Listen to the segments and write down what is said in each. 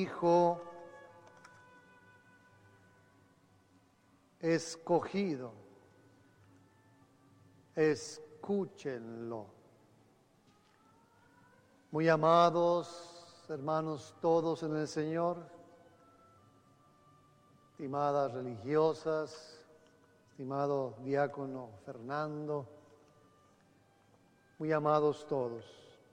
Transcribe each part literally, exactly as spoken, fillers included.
Hijo escogido, escúchenlo. Muy amados hermanos todos en el Señor, estimadas religiosas, estimado diácono Fernando, muy amados todos,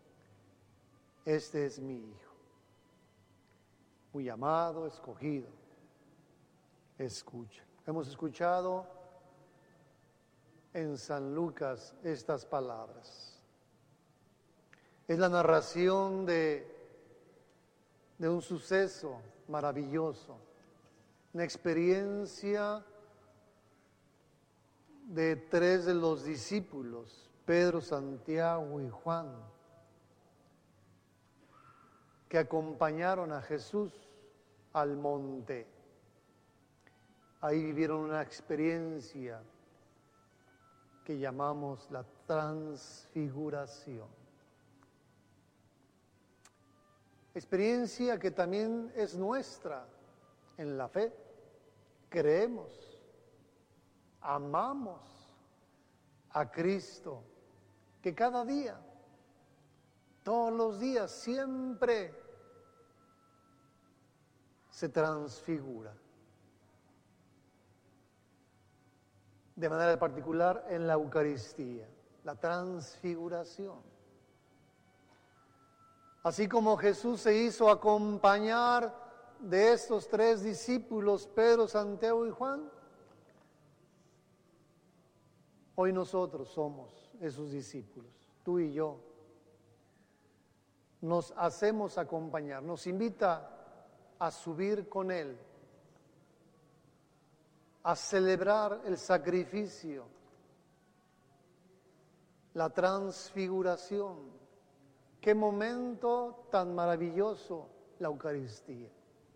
este es mi Hijo, muy amado, escogido, escucha. Hemos escuchado en San Lucas estas palabras. Es la narración de, de un suceso maravilloso, una experiencia de tres de los discípulos, Pedro, Santiago y Juan, que acompañaron a Jesús al monte. Ahí vivieron una experiencia que llamamos la transfiguración. Experiencia que también es nuestra en la fe. Creemos, amamos a Cristo, que cada día, todos los días, siempre se transfigura. De manera particular en la Eucaristía, la transfiguración. Así como Jesús se hizo acompañar de estos tres discípulos, Pedro, Santiago y Juan, hoy nosotros somos esos discípulos, tú y yo. Nos hacemos acompañar, nos invita a subir con Él, a celebrar el sacrificio, la transfiguración. Qué momento tan maravilloso la Eucaristía.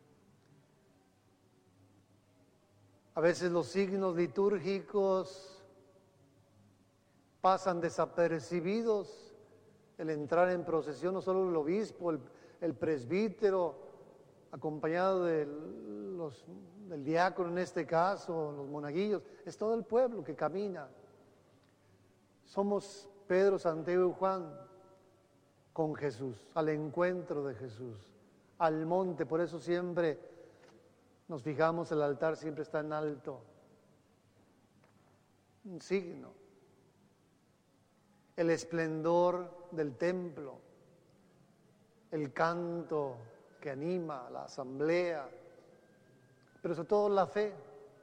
A veces los signos litúrgicos pasan desapercibidos, el entrar en procesión, no solo el obispo, el, el presbítero, acompañado de los, del diácono en este caso, los monaguillos, es todo el pueblo que camina. Somos Pedro, Santiago y Juan con Jesús, al encuentro de Jesús, al monte. Por eso siempre nos fijamos, el altar siempre está en alto, un signo. El esplendor del templo, el canto que anima la asamblea, pero sobre todo la fe.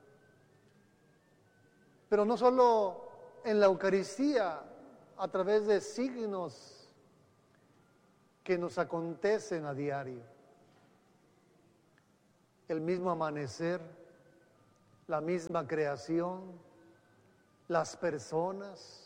Pero no solo en la Eucaristía, a través de signos que nos acontecen a diario. El mismo amanecer, la misma creación, las personas.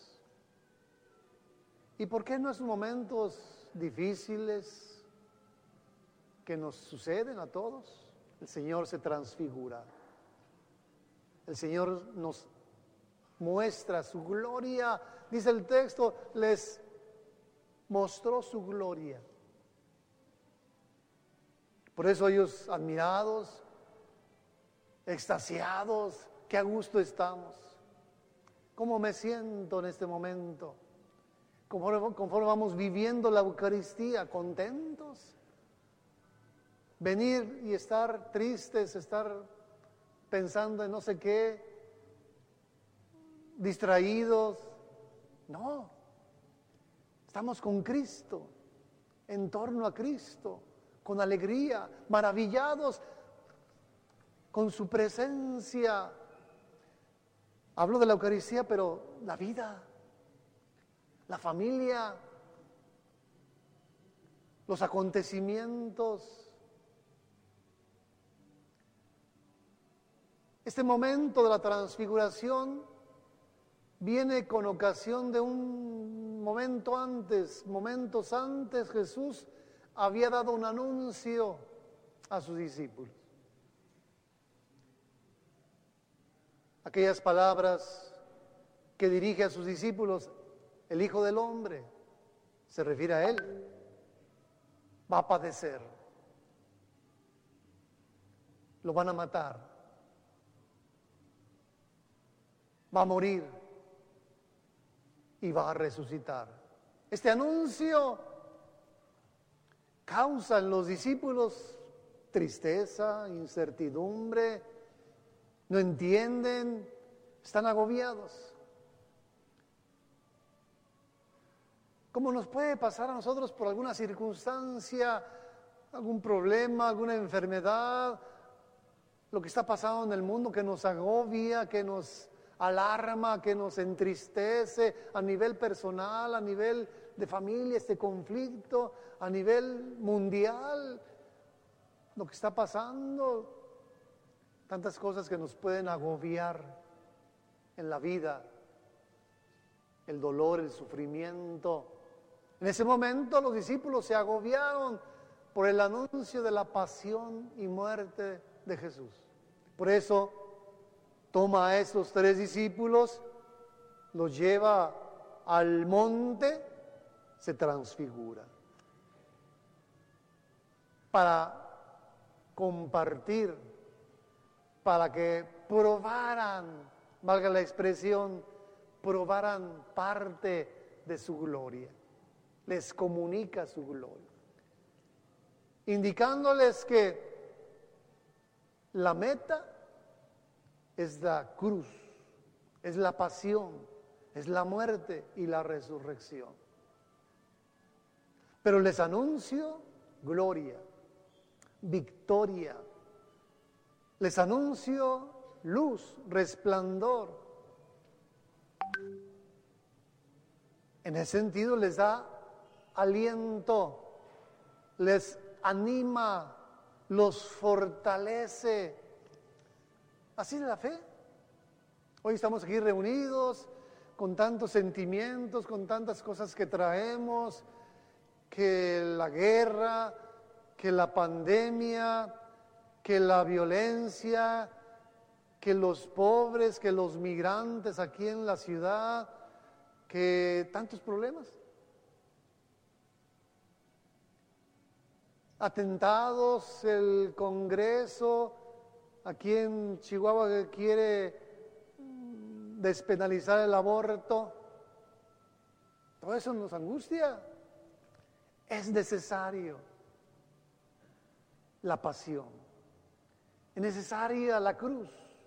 ¿Y por qué en esos momentos difíciles que nos suceden a todos, el Señor se transfigura? El Señor nos muestra su gloria. Dice el texto, les mostró su gloria. Por eso ellos admirados, extasiados, qué a gusto estamos. ¿Cómo me siento en este momento? Conforme, conforme vamos viviendo la Eucaristía, contentos. Venir y estar tristes, estar pensando en no sé qué, distraídos. No, estamos con Cristo, en torno a Cristo, con alegría, maravillados con su presencia. Hablo de la Eucaristía, pero la vida, la familia, los acontecimientos. Este momento de la transfiguración viene con ocasión de un momento antes, momentos antes Jesús había dado un anuncio a sus discípulos. Aquellas palabras que dirige a sus discípulos, el Hijo del Hombre, se refiere a Él, va a padecer. lo van a matar, va a morir y va a resucitar. Este anuncio causa en los discípulos tristeza, incertidumbre, no entienden, están agobiados. ¿Cómo nos puede pasar a nosotros por alguna circunstancia, algún problema, alguna enfermedad, lo que está pasando en el mundo que nos agobia, que nos alarma, que nos entristece a nivel personal, a nivel de familia, este conflicto, a nivel mundial, lo que está pasando, tantas cosas que nos pueden agobiar en la vida, el dolor, el sufrimiento. En ese momento los discípulos se agobiaron por el anuncio de la pasión y muerte de Jesús. Por eso toma a esos tres discípulos, los lleva al monte, se transfigura para compartir, para que probaran, valga la expresión, probaran parte de su gloria. Les comunica su gloria, indicándoles que la meta es la cruz, es la pasión, es la muerte y la resurrección. Pero les anuncio gloria, victoria. Les anuncio luz, resplandor. En ese sentido les da aliento, les anima, los fortalece. Así es la fe. Hoy estamos aquí reunidos con tantos sentimientos, con tantas cosas que traemos, que la guerra, que la pandemia, que la violencia, que los pobres, que los migrantes aquí en la ciudad, que tantos problemas. Atentados, el Congreso, aquí en Chihuahua que quiere despenalizar el aborto. Todo eso nos angustia. Es necesario la pasión, es necesaria la cruz.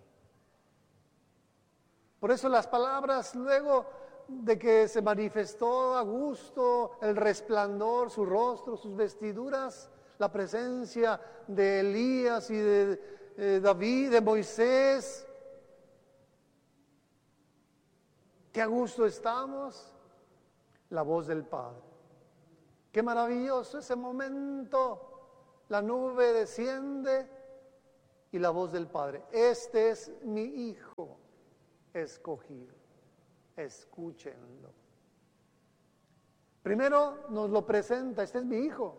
Por eso las palabras luego de que se manifestó Augusto, el resplandor, su rostro, sus vestiduras, la presencia de Elías y de eh, David, de Moisés, qué a gusto estamos, la voz del Padre. Qué maravilloso ese momento, la nube desciende y la voz del Padre. Este es mi Hijo escogido, escúchenlo. Primero nos lo presenta, este es mi Hijo.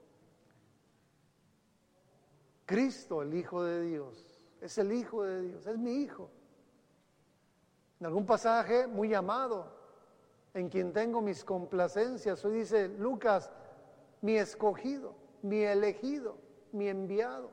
Cristo, el Hijo de Dios, es el Hijo de Dios, es mi Hijo. En algún pasaje muy amado, en quien tengo mis complacencias, hoy dice Lucas, mi escogido, mi elegido, mi enviado.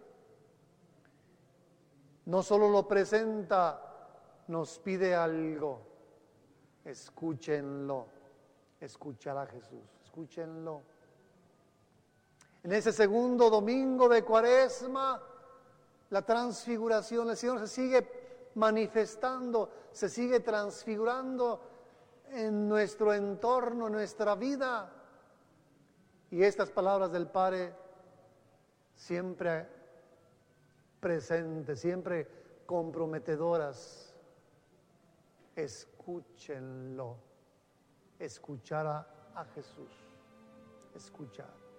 No solo lo presenta, nos pide algo. Escúchenlo, escuchar a Jesús, escúchenlo. En ese segundo domingo de Cuaresma, la transfiguración, el Señor se sigue manifestando, se sigue transfigurando en nuestro entorno, en nuestra vida. Y estas palabras del Padre siempre presentes, siempre comprometedoras. Escúchenlo, escuchar a, a Jesús, escuchar.